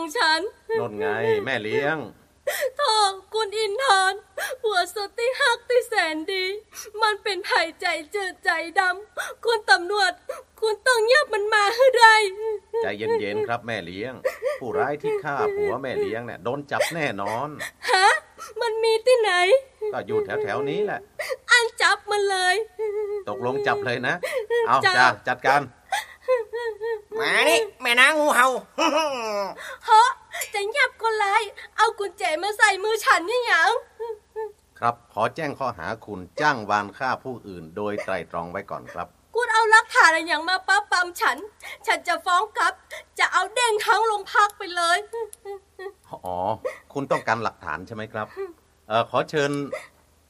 ฉันโน่นไงแม่เลี้ยงโธ่คุณอินทร์ผัวสุดที่ฮักที่แสนดีมันเป็นไผ่ใจจืดใจดำคุณตำรวจคุณต้องยับมันมาให้ได้ใจเย็นๆครับแม่เลี้ยงผู้ร้ายที่ฆ่าผัวแม่เลี้ยงเนี่ยโดนจับแน่นอนฮะมันมีที่ไหนก็อยู่แถวๆนี้แหละอันจับมันเลยตกลงจับเลยนะเอาจ้าจัดการมานี่แม่นางงูเห่าฮะจะยับก็ไล่เอากุญแจมาใส่มือฉันนี่หยังครับขอแจ้งข้อหาคุณจ้างวานฆ่าผู้อื่นโดยไตร่ตรองไว้ก่อนครับคุณเอาหลักฐานอะไรอย่างมาปั๊บปั๊มฉันจะฟ้องกลับจะเอาเด้งทั้งโรงพักไปเลยอ๋อคุณต้องการหลักฐานใช่ไหมครับขอเชิญ